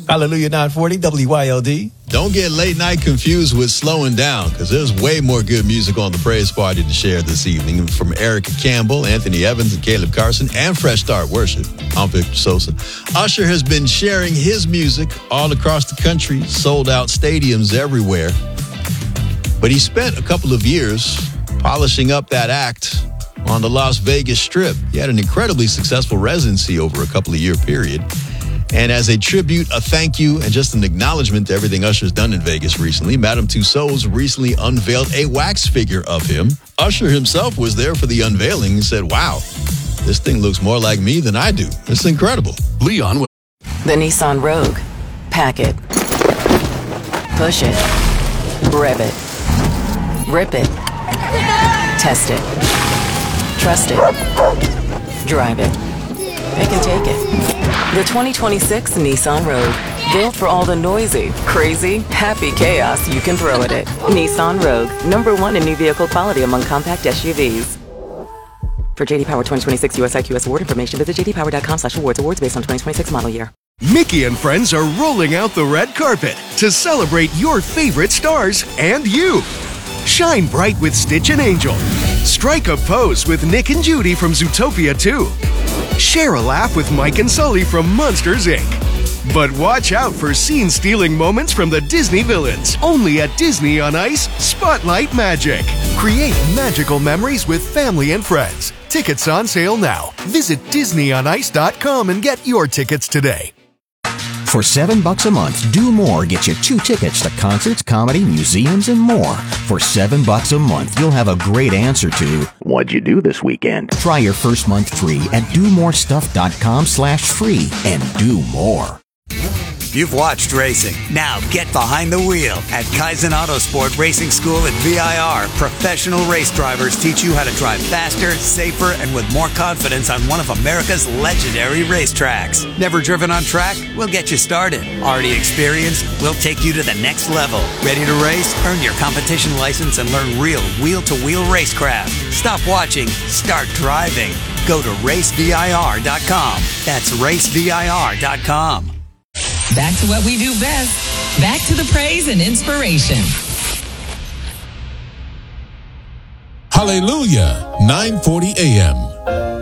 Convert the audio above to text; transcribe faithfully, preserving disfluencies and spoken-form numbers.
Hallelujah nine forty W Y L D. Don't get late night confused with slowing down, because there's way more good music on the Praise Party to share this evening from Erica Campbell, Anthony Evans, and Caleb Carson, and Fresh Start Worship. I'm Victor Sosa. Usher has been sharing his music all across the country, sold out stadiums everywhere. But he spent a couple of years polishing up that act on the Las Vegas Strip. He had an incredibly successful residency over a couple of year period. And as a tribute, a thank you, and just an acknowledgement to everything Usher's done in Vegas recently, Madame Tussauds recently unveiled a wax figure of him. Usher himself was there for the unveiling and said, wow, this thing looks more like me than I do. It's incredible. Leon. The Nissan Rogue. Pack it. Push it. Rev it. Rip it. Test it. Trust it. Drive it. Pick and take it. The twenty twenty-six Nissan Rogue. Built for all the noisy, crazy, happy chaos you can throw at it. Nissan Rogue. Number one in new vehicle quality among compact S U Vs. For J D Power twenty twenty-six U S I Q S award information, visit j d power dot com slash awards. Awards based on twenty twenty-six model year. Mickey and friends are rolling out the red carpet to celebrate your favorite stars and you. Shine bright with Stitch and Angel. Strike a pose with Nick and Judy from Zootopia two. Share a laugh with Mike and Sully from Monsters, Incorporated. But watch out for scene-stealing moments from the Disney villains. Only at Disney on Ice, Spotlight Magic. Create magical memories with family and friends. Tickets on sale now. Visit disney on ice dot com and get your tickets today. For seven bucks a month, Do More gets you two tickets to concerts, comedy, museums, and more. For seven bucks a month, you'll have a great answer to, what'd you do this weekend? Try your first month free at do more stuff dot com slash free and do more. You've watched racing. Now get behind the wheel. At Kaizen Autosport Racing School at V I R, professional race drivers teach you how to drive faster, safer, and with more confidence on one of America's legendary racetracks. Never driven on track? We'll get you started. Already experienced? We'll take you to the next level. Ready to race? Earn your competition license and learn real wheel-to-wheel racecraft. Stop watching. Start driving. Go to race V I R dot com. That's race V I R dot com. Back to what we do best. Back to the praise and inspiration. Hallelujah, nine forty a.m.